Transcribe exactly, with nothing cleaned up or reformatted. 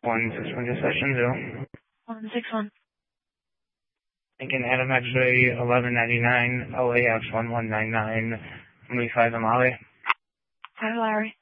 one six one session zero. one six one. Lincoln Adam X-ray eleven ninety-nine, L A X one one nine nine, Lee five Amali. Hi, Larry.